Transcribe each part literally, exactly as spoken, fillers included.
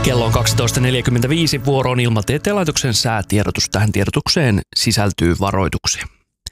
Kello on kaksitoista neljäkymmentäviisi, vuoroon Ilmatieteen laitoksen säätiedotus. Tähän tiedotukseen sisältyy varoituksia.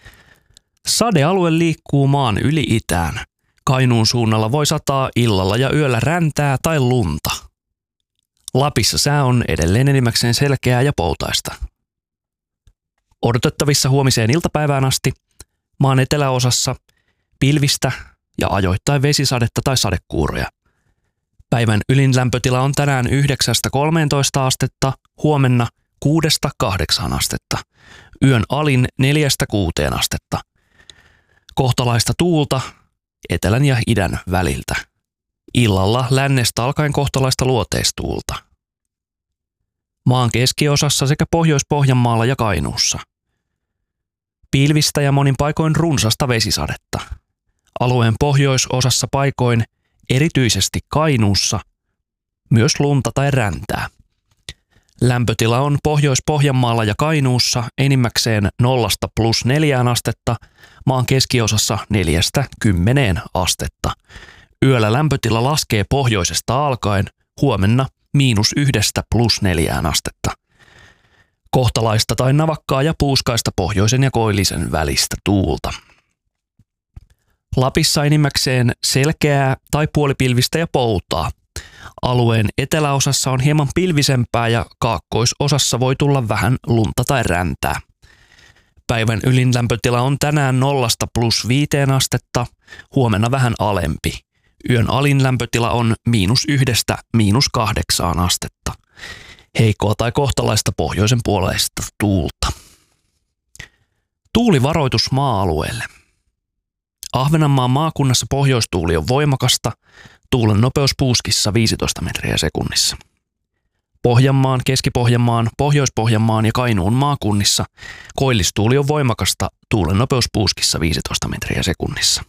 Sadealue liikkuu maan yli itään. Kainuun suunnalla voi sataa illalla ja yöllä räntää tai lunta. Lapissa sää on edelleen enimmäkseen selkeää ja poutaista. Odotettavissa huomiseen iltapäivään asti maan eteläosassa pilvistä ja ajoittain vesisadetta tai sadekuuroja. Päivän ylin lämpötila on tänään yhdeksästä kolmeentoista astetta, huomenna kuudesta kahdeksaan astetta. Yön alin neljästä kuuteen astetta. Kohtalaista tuulta etelän ja idän väliltä. Illalla lännestä alkaen kohtalaista luoteistuulta. Maan keskiosassa sekä Pohjois-Pohjanmaalla ja Kainuussa. Pilvistä ja monin paikoin runsasta vesisadetta. Alueen pohjoisosassa paikoin, erityisesti Kainuussa, myös lunta tai räntää. Lämpötila on Pohjois-Pohjanmaalla ja Kainuussa enimmäkseen nollasta plus neljään astetta, maan keskiosassa neljästä kymmeneen astetta. Yöllä lämpötila laskee pohjoisesta alkaen, huomenna miinus yhdestä plus neljään astetta. Kohtalaista tai navakkaa ja puuskaista pohjoisen ja koillisen välistä tuulta. Lapissa enimmäkseen selkeää tai puolipilvistä ja poutaa. Alueen eteläosassa on hieman pilvisempää ja kaakkoisosassa voi tulla vähän lunta tai räntää. Päivän ylin lämpötila on tänään nollasta plus viiteen astetta, huomenna vähän alempi. Yön alin lämpötila on miinus yhdestä miinus kahdeksaan astetta. Heikkoa tai kohtalaista pohjoisen puoleista tuulta. Tuulivaroitus maa-alueelle. Ahvenanmaan maakunnassa pohjoistuuli on voimakasta, tuulen nopeus puuskissa viisitoista metriä sekunnissa. Pohjanmaan, Keski-Pohjanmaan, Pohjois-Pohjanmaan ja Kainuun maakunnissa koillistuuli on voimakasta, tuulen nopeus puuskissa viisitoista metriä sekunnissa.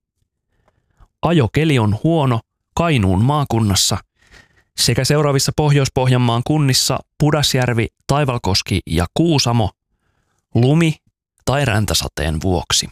Ajokeli on huono Kainuun maakunnassa sekä seuraavissa Pohjois-Pohjanmaan kunnissa Pudasjärvi, Taivalkoski ja Kuusamo lumi- tai räntäsateen vuoksi.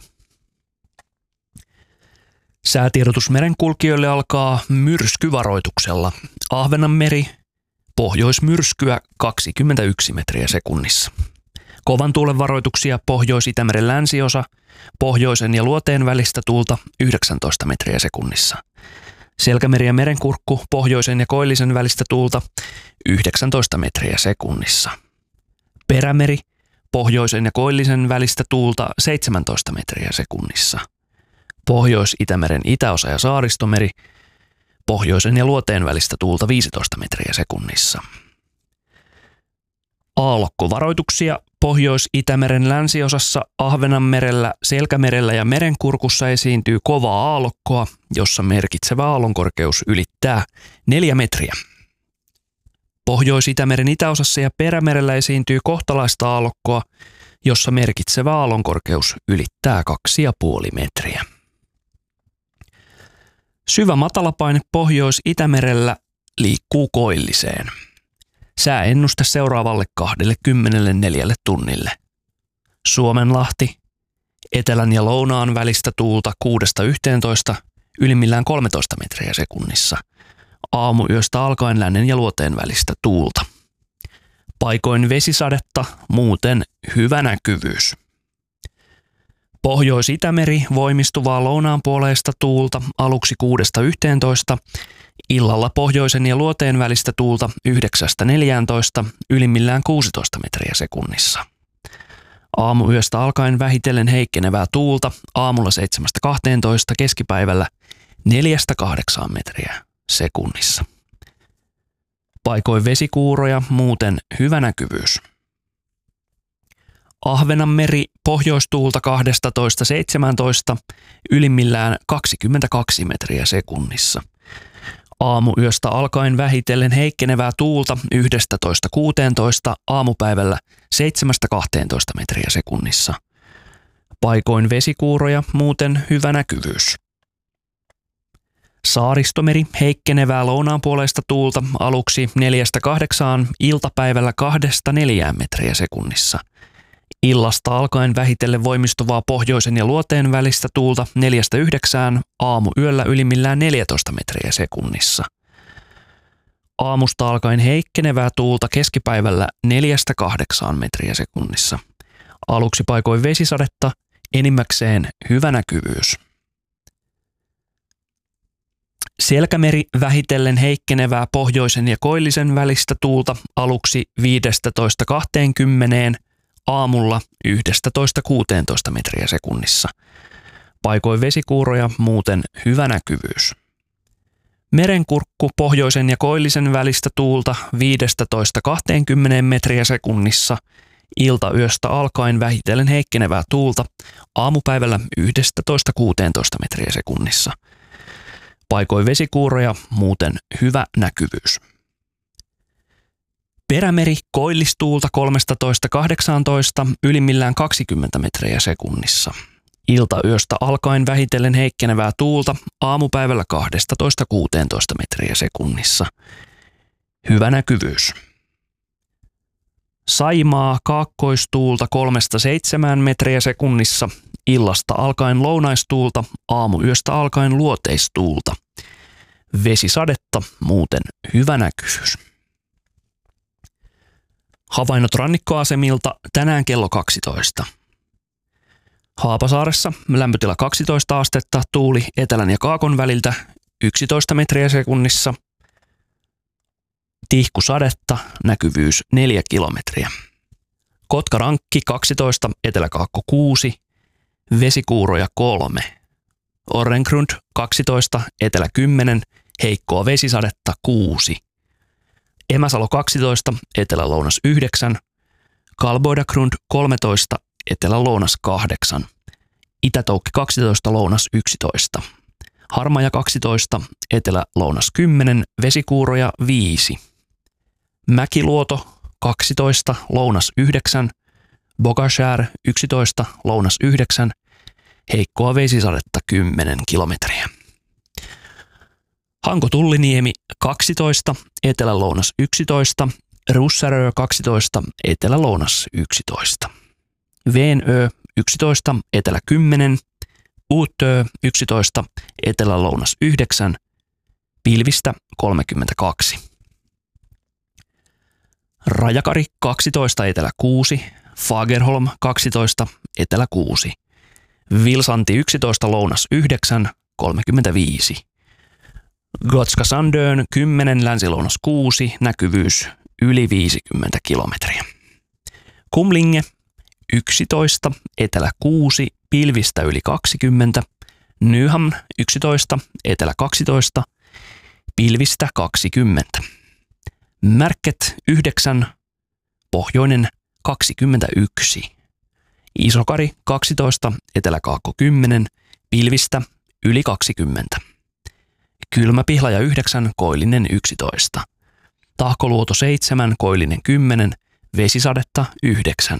Säätiedotus merenkulkijoille alkaa myrskyvaroituksella. Ahvenanmeri, pohjoismyrskyä kaksikymmentäyksi metriä sekunnissa. Kovan tuulen varoituksia Pohjois-Itämeren länsiosa, pohjoisen ja luoteen välistä tuulta yhdeksäntoista metriä sekunnissa. Selkämeri ja merenkurkku, pohjoisen ja koillisen välistä tuulta yhdeksäntoista metriä sekunnissa. Perämeri, pohjoisen ja koillisen välistä tuulta seitsemäntoista metriä sekunnissa. Pohjois-Itämeren itäosa ja Saaristomeri, pohjoisen ja luoteen välistä tuulta viisitoista metriä sekunnissa. Aallokkovaroituksia Pohjois-Itämeren länsiosassa, Ahvenanmerellä, Selkämerellä ja Merenkurkussa esiintyy kovaa aallokkoa, jossa merkitsevä aallonkorkeus ylittää neljä metriä. Pohjois-Itämeren itäosassa ja Perämerellä esiintyy kohtalaista aallokkoa, jossa merkitsevä aallonkorkeus ylittää kaksi pilkku viisi metriä. Syvä matalapaine Pohjois-Itämerellä liikkuu koilliseen. Sääennuste seuraavalle kaksikymmentäneljä tunnille. Suomenlahti, etelän ja lounaan välistä tuulta kuudesta yhteentoista, ylimmillään kolmetoista metriä sekunnissa. Aamuyöstä alkaen lännen ja luoteen välistä tuulta. Paikoin vesisadetta, muuten hyvä näkyvyys. Pohjois-Itämeri voimistuvaa lounaanpuoleista tuulta aluksi kuudesta yhteentoista, illalla pohjoisen ja luoteen välistä tuulta yhdeksästä neljääntoista, ylimmillään kuusitoista metriä sekunnissa. Aamuyöstä alkaen vähitellen heikkenevää tuulta, aamulla seitsemästä kahteentoista, keskipäivällä neljästä kahdeksaan metriä sekunnissa. Paikoin vesikuuroja, muuten hyvä näkyvyys. Ahvenanmeri pohjoistuulta kaksitoista seitsemäntoista, ylimmillään kaksikymmentäkaksi metriä sekunnissa. Aamuyöstä alkaen vähitellen heikkenevää tuulta yhdestätoista kuuteentoista, aamupäivällä seitsemästä kahteentoista metriä sekunnissa. Paikoin vesikuuroja, muuten hyvä näkyvyys. Saaristomeri heikkenevää lounaanpuoleista tuulta aluksi neljästä kahdeksaan, iltapäivällä kahdesta neljään metriä sekunnissa. Illasta alkaen vähitellen voimistuvaa pohjoisen ja luoteen välistä tuulta neljästä yhdeksään, aamuyöllä ylimmillään neljätoista metriä sekunnissa. Aamusta alkaen heikkenevää tuulta keskipäivällä neljästä kahdeksaan metriä sekunnissa. Aluksi paikoin vesisadetta, enimmäkseen hyvä näkyvyys. Selkämeri vähitellen heikkenevää pohjoisen ja koillisen välistä tuulta aluksi viidestätoista kahteenkymmeneen, aamulla yhdestätoista kuuteentoista metriä sekunnissa. Paikoin vesikuuroja, muuten hyvä näkyvyys. Merenkurkku pohjoisen ja koillisen välistä tuulta viidestätoista kahteenkymmeneen metriä sekunnissa. Iltayöstä alkaen vähitellen heikkenevää tuulta, aamupäivällä yhdestätoista kuuteentoista metriä sekunnissa. Paikoin vesikuuroja, muuten hyvä näkyvyys. Perämeri koillistuulta kolmestatoista kahdeksaantoista, ylimmillään kaksikymmentä metriä sekunnissa. Iltayöstä alkaen vähitellen heikkenevää tuulta, aamupäivällä kaksitoista kuusitoista metriä sekunnissa. Hyvä näkyvyys. Saimaa kaakkoistuulta kolmesta seitsemään metriä sekunnissa, illasta alkaen lounaistuulta, aamuyöstä alkaen luoteistuulta. Vesisadetta, muuten hyvä näkyvyys. Havainnot rannikkoasemilta tänään kello kaksitoista. Haapasaaressa lämpötila kaksitoista astetta, tuuli etelän ja kaakon väliltä yksitoista metriä sekunnissa. Tihkusadetta, näkyvyys neljä kilometriä. Kotkarankki kaksitoista, eteläkaakko kuusi, vesikuuroja kolme. Orrengrund kaksitoista, etelä kymmenen, heikkoa vesisadetta kuusi. Emäsalo kaksitoista, etelä-lounas yhdeksän. Kalboidagrund kolmetoista, etelä-lounas kahdeksan. Itätoukki kaksitoista, lounas yksitoista. Harmaja kaksitoista, etelä-lounas kymmenen, vesikuuroja viisi. Mäkiluoto kaksitoista, lounas yhdeksän. Bogashär yksitoista, lounas yhdeksän. Heikkoa vesisadetta kymmenen kilometriä. Hanko-Tulliniemi kaksitoista, etelä-lounas yksitoista. Russärö kaksitoista, etelä-lounas yksitoista. Veenö yksitoista, etelä kymmenen. Uutö yksitoista, etelä-lounas yhdeksän. Pilvistä kolmekymmentäkaksi. Rajakari kaksitoista, etelä kuusi. Fagerholm kaksitoista, etelä kuusi. Vilsanti yksitoista, lounas yhdeksän, kolmekymmentäviisi. Gotska Sandön kymmenen, länsi-lounas kuusi, näkyvyys yli viisikymmentä kilometriä. Kumlinge yksitoista, etelä kuusi, pilvistä yli kaksikymmentä. Nyhamn yksitoista, etelä kaksitoista, pilvistä kaksikymmentä. Märket yhdeksän, pohjoinen kaksikymmentäyksi. Isokari kaksitoista, eteläkaakko kymmenen, pilvistä yli kaksikymmentä. Kylmäpihlaja yhdeksän, koillinen yksitoista. Tahkoluoto seitsemän, koillinen kymmenen, vesisadetta yhdeksän.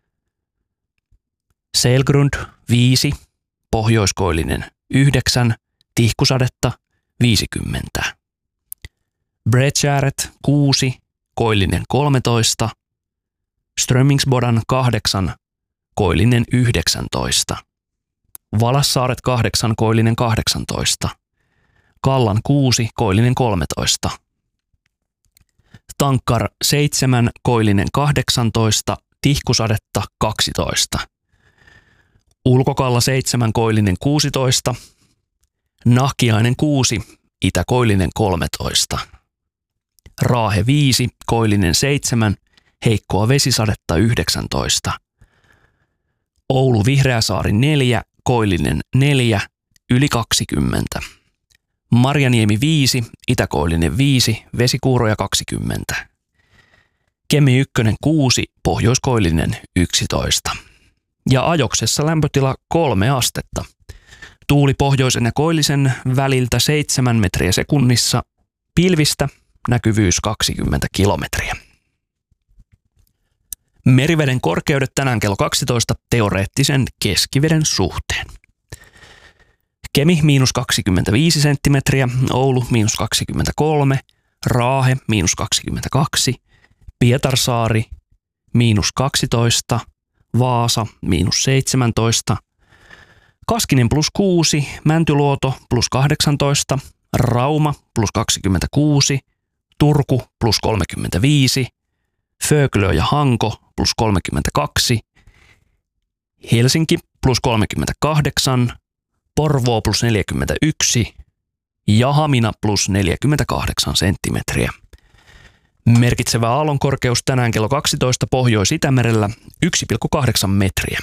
Selgrund viisi, pohjoiskoillinen yhdeksän, tihkusadetta viisikymmentä. Bredtjäret kuusi, koillinen kolmetoista. Strömingsbodan kahdeksan, koillinen yhdeksäntoista. Valassaaret kahdeksan, koillinen kahdeksantoista. Kallan kuusi, koillinen kolmetoista. Tankkar seitsemän, koillinen kahdeksantoista, tihkusadetta kaksitoista. Ulkokalla seitsemän, koillinen kuusitoista. Nahkiainen kuusi, itäkoillinen kolmetoista. Raahe viisi, koillinen seitsemän, heikkoa vesisadetta yhdeksäntoista. Oulu Vihreäsaari neljä, koillinen neljä, yli kaksikymmentä. Marjaniemi viisi, itäkoillinen viisi, vesikuuroja kaksikymmentä. Kemi ykkönen kuusi, pohjoiskoillinen yksitoista. Ja Ajoksessa lämpötila kolme astetta. Tuuli pohjoisen ja koillisen väliltä seitsemän metriä sekunnissa, pilvistä näkyvyys kaksikymmentä kilometriä. Meriveden korkeudet tänään kello kaksitoista teoreettisen keskiveden suhteen. Kemi miinus kaksikymmentäviisi senttimetriä, Oulu miinus kaksikymmentäkolme, Raahe miinus kaksikymmentäkaksi, Pietarsaari miinus kaksitoista, Vaasa miinus seitsemäntoista, Kaskinen plus kuusi, Mäntyluoto plus kahdeksantoista, Rauma plus kaksikymmentäkuusi, Turku plus kolmekymmentäviisi, Föglö ja Hanko plus kolmekymmentäkaksi, Helsinki plus kolmekymmentäkahdeksan, Porvoo plus neljäkymmentäyksi ja Hamina plus neljäkymmentäkahdeksan senttimetriä. Merkitsevä aallonkorkeus tänään kello kaksitoista Pohjois-Itämerellä yksi pilkku kahdeksan metriä.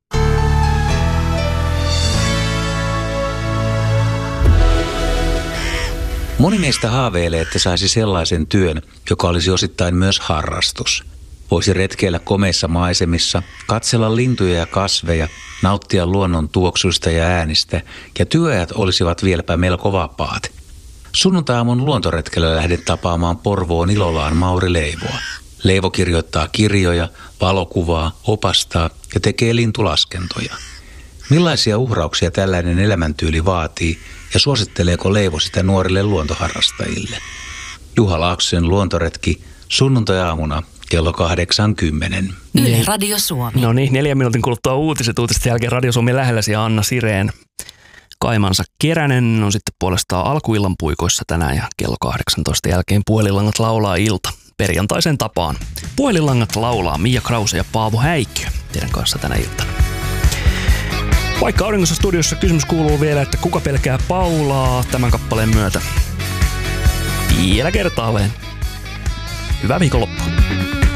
Moni meistä haaveilee, että saisi sellaisen työn, joka olisi osittain myös harrastus. Voisi retkeillä komeissa maisemissa, katsella lintuja ja kasveja, nauttia luonnon tuoksuista ja äänistä, ja työajat olisivat vieläpä melko vapaat. Sunnuntai-aamun luontoretkellä lähden tapaamaan Porvoon Ilolaan Mauri Leivoa. Leivo kirjoittaa kirjoja, valokuvaa, opastaa ja tekee lintulaskentoja. Millaisia uhrauksia tällainen elämäntyyli vaatii ja suositteleeko Leivo sitä nuorille luontoharrastajille? Juha Laaksosen luontoretki sunnuntai-aamuna kello kahdeksankymmentä. Yle Radio Suomi. No niin, neljän minuutin kuluttua uutiset. Uutisten jälkeen Radio Suomi lähelläsi ja Anna Sireen. Kaimansa Keränen on sitten puolestaan alkuillan puikoissa tänään ja kello kahdeksantoista jälkeen Puhelinlangat laulaa ilta perjantaisen tapaan. Puhelinlangat laulaa Mia Krause ja Paavo Häikkiö teidän kanssa tänä iltana. Vaikka auringossa studiossa kysymys kuuluu vielä, että kuka pelkää Paulaa tämän kappaleen myötä. Vielä kertaalleen. Hyvää viikonloppua.